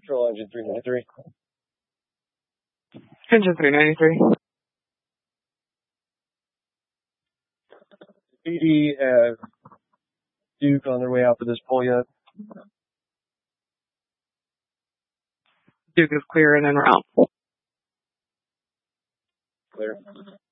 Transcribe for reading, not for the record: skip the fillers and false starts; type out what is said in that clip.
Control engine 393. Engine 393. BD Duke on their way out for this pull yet? Duke is clear and en route. Clear.